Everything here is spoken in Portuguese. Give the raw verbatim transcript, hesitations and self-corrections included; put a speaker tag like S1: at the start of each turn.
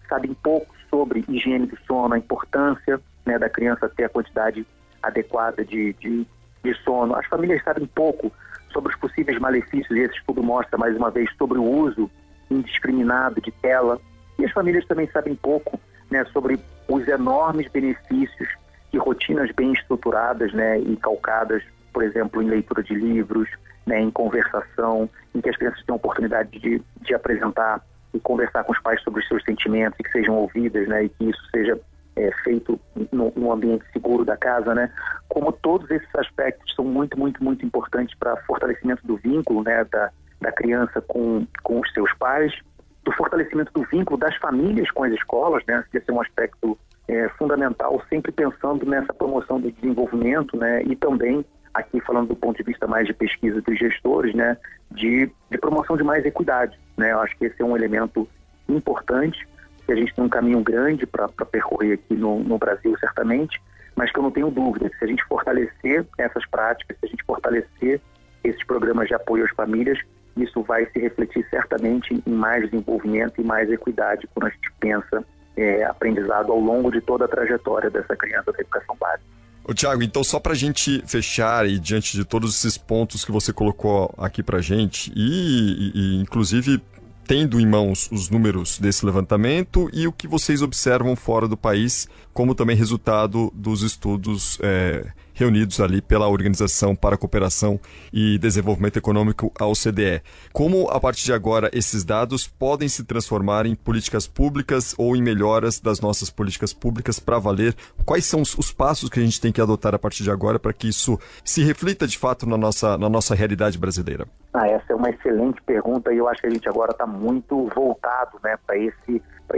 S1: sabem pouco sobre higiene do sono, a importância, né, da criança ter a quantidade adequada de, de, de sono. As famílias sabem pouco sobre os possíveis malefícios, e esse estudo mostra, mais uma vez, sobre o uso indiscriminado de tela. E as famílias também sabem pouco, né, sobre os enormes benefícios que rotinas bem estruturadas, né, e calcadas, por exemplo, em leitura de livros, né, em conversação, em que as crianças têm a oportunidade de, de apresentar e conversar com os pais sobre os seus sentimentos e que sejam ouvidas, né, e que isso seja é, feito no, no ambiente seguro da casa, né, como todos esses aspectos são muito, muito, muito importantes para o fortalecimento do vínculo, né, da, da criança com, com os seus pais, do fortalecimento do vínculo das famílias com as escolas, né, esse é um aspecto é, fundamental, sempre pensando nessa promoção do desenvolvimento, né, e também, aqui falando do ponto de vista mais de pesquisa dos gestores, né, de, de promoção de mais equidade, né, eu acho que esse é um elemento importante, que a gente tem um caminho grande para percorrer aqui no, no Brasil, certamente, mas que eu não tenho dúvida que se a gente fortalecer essas práticas, se a gente fortalecer esses programas de apoio às famílias, isso vai se refletir certamente em mais desenvolvimento e mais equidade quando a gente pensa é, aprendizado ao longo de toda a trajetória dessa criança da educação básica.
S2: Ô, Tiago, então só para a gente fechar e diante de todos esses pontos que você colocou aqui para a gente e, e, e inclusive tendo em mãos os números desse levantamento e o que vocês observam fora do país, como também resultado dos estudos é, reunidos ali pela Organização para a Cooperação e Desenvolvimento Econômico, a O C D E. Como, a partir de agora, esses dados podem se transformar em políticas públicas ou em melhoras das nossas políticas públicas para valer? Quais são os, os passos que a gente tem que adotar a partir de agora para que isso se reflita, de fato, na nossa, na nossa realidade brasileira?
S1: Ah, essa é uma excelente pergunta e eu acho que a gente agora está muito voltado, né, para esse,